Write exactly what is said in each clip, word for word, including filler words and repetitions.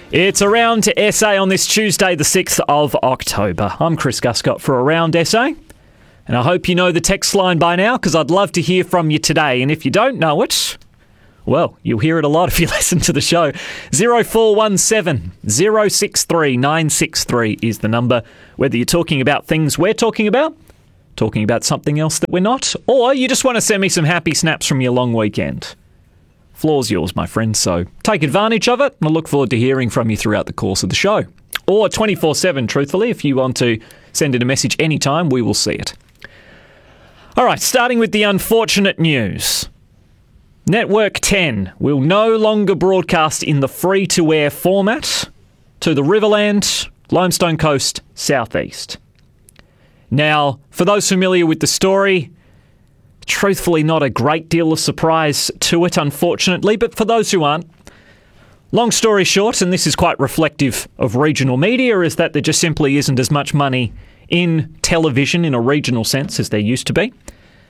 It's Around S A on this Tuesday, the sixth of October. I'm Chris Guscott for Around S A, and I hope you know the text line by now because I'd love to hear from you today. And if you don't know it, well, you'll hear it a lot if you listen to the show. zero four one seven, zero six three, nine six three is the number. Whether you're talking about things we're talking about, talking about something else that we're not, or you just want to send me some happy snaps from your long weekend. Floor's yours, my friend, so take advantage of it, and I look forward to hearing from you throughout the course of the show. Or twenty-four seven, truthfully, if you want to send in a message anytime, we will see it. All right, starting with the unfortunate news. Network ten will no longer broadcast in the free-to-air format to the Riverland, Limestone Coast, Southeast. Now, for those familiar with the story, truthfully not a great deal of surprise to it, unfortunately, but for those who aren't, long story short, and this is quite reflective of regional media, is that there just simply isn't as much money in television in a regional sense as there used to be.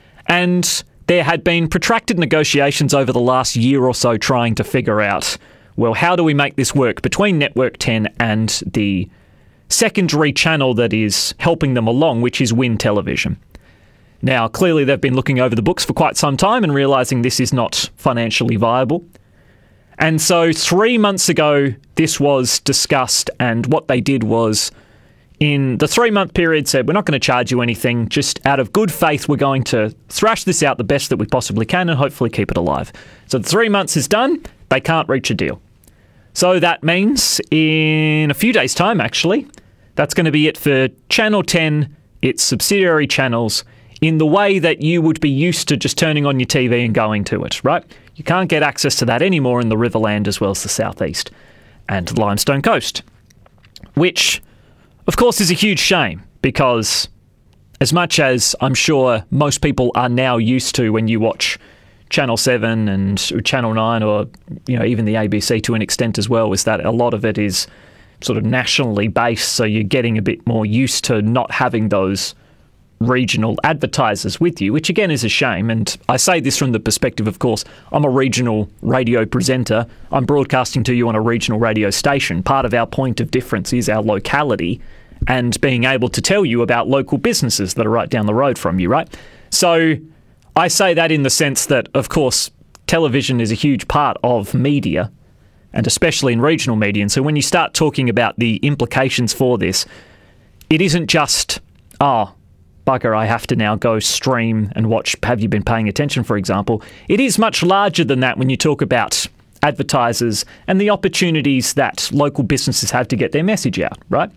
And there had been protracted negotiations over the last year or so trying to figure out, well, how do we make this work between Network ten and the secondary channel that is helping them along, which is Win Television. Now, clearly they've been looking over the books for quite some time and realising this is not financially viable. And so three months ago, this was discussed, and what they did was, in the three-month period, said, we're not going to charge you anything, just out of good faith, we're going to thrash this out the best that we possibly can and hopefully keep it alive. So the three months is done, they can't reach a deal. So that means in a few days' time, actually, that's going to be it for Channel ten, its subsidiary channels, in the way that you would be used to just turning on your T V and going to it, right? You can't get access to that anymore in the Riverland as well as the Southeast and the Limestone Coast, which, of course, is a huge shame because as much as I'm sure most people are now used to when you watch Channel seven and Channel nine or, you know, even the A B C to an extent as well, is that a lot of it is sort of nationally based, so you're getting a bit more used to not having those regional advertisers with you, which again is a shame. And I say this from the perspective, of course, I'm a regional radio presenter. I'm broadcasting to you on a regional radio station. Part of our point of difference is our locality and being able to tell you about local businesses that are right down the road from you, right? So I say that in the sense that, of course, television is a huge part of media, and especially in regional media. And so when you start talking about the implications for this, it isn't just, oh, bugger, I have to now go stream and watch Have You Been Paying Attention, for example. It is much larger than that when you talk about advertisers and the opportunities that local businesses have to get their message out, right?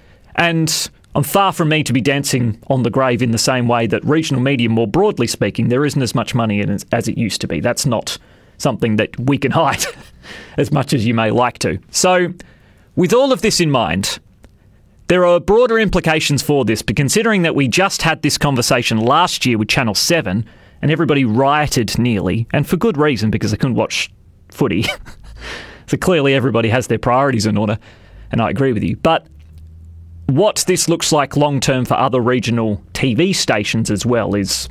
And I'm far from me to be dancing on the grave in the same way that regional media, more broadly speaking, there isn't as much money in it as it used to be. That's not something that we can hide as much as you may like to. So with all of this in mind, there are broader implications for this, but considering that we just had this conversation last year with Channel seven and everybody rioted nearly, and for good reason because they couldn't watch footy. So clearly everybody has their priorities in order, and I agree with you. But what this looks like long-term for other regional T V stations as well is,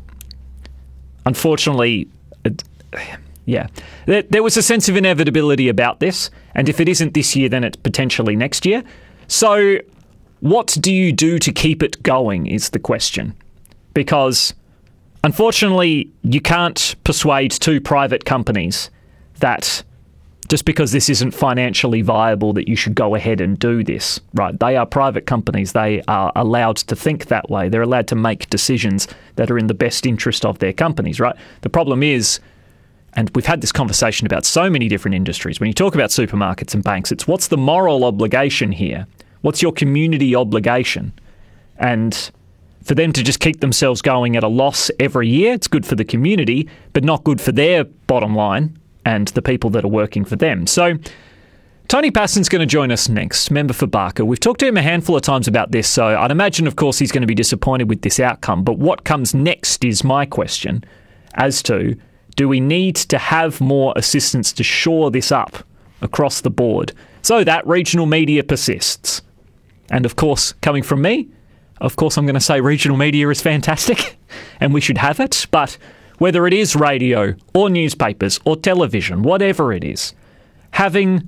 unfortunately, it, yeah, there, there was a sense of inevitability about this, and if it isn't this year, then it's potentially next year. So what do you do to keep it going is the question. Because, unfortunately, you can't persuade two private companies that just because this isn't financially viable that you should go ahead and do this, right? They are private companies. They are allowed to think that way. They're allowed to make decisions that are in the best interest of their companies, right? The problem is, and we've had this conversation about so many different industries, when you talk about supermarkets and banks, it's what's the moral obligation here? What's your community obligation? And for them to just keep themselves going at a loss every year, it's good for the community, but not good for their bottom line and the people that are working for them. So Tony Passon's going to join us next, member for Barker. We've talked to him a handful of times about this, so I'd imagine, of course, he's going to be disappointed with this outcome. But what comes next is my question as to, do we need to have more assistance to shore this up across the board so that regional media persists? And of course, coming from me, of course I'm going to say regional media is fantastic and we should have it, but whether it is radio or newspapers or television, whatever it is, having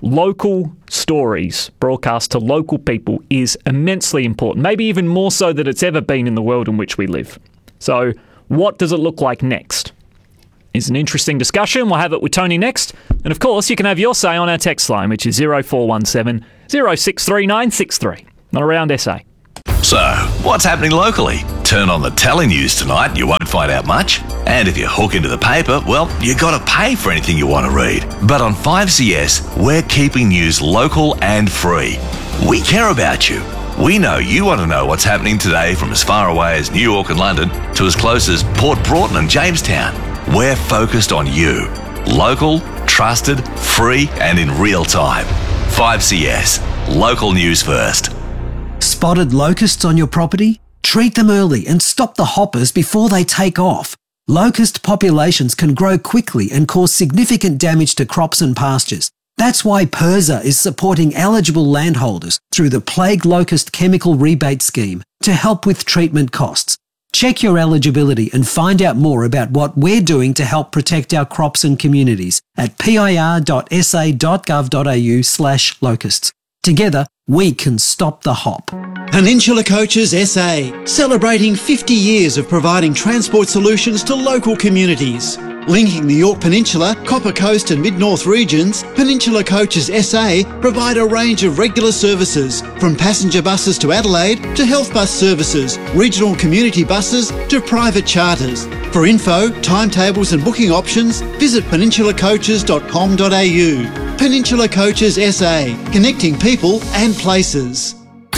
local stories broadcast to local people is immensely important, maybe even more so than it's ever been in the world in which we live. So what does it look like next? It's an interesting discussion. We'll have it with Tony next. And of course, you can have your say on our text line, which is zero four one seven, zero six three nine six three. Not Around S A. So, what's happening locally? Turn on the telly news tonight, you won't find out much. And if you hook into the paper, well, you got to pay for anything you want to read. But on five C S, we're keeping news local and free. We care about you. We know you want to know what's happening today from as far away as New York and London to as close as Port Broughton and Jamestown. We're focused on you. Local, trusted, free, and in real time. five C S. Local news first. Spotted locusts on your property? Treat them early and stop the hoppers before they take off. Locust populations can grow quickly and cause significant damage to crops and pastures. That's why PIRSA is supporting eligible landholders through the Plague Locust Chemical Rebate Scheme to help with treatment costs. Check your eligibility and find out more about what we're doing to help protect our crops and communities at pir.sa.gov.au slash locusts. Together, we can stop the hop. Peninsula Coaches S A, celebrating fifty years of providing transport solutions to local communities. Linking the Yorke Peninsula, Copper Coast and Mid-North regions, Peninsula Coaches S A provide a range of regular services, from passenger buses to Adelaide to health bus services, regional community buses to private charters. For info, timetables and booking options, visit peninsula coaches dot com dot a u. Peninsula Coaches S A, connecting people and places.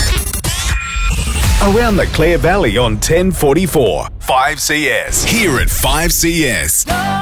Around the Clare Valley on ten forty-four. five C S. Here at five C S.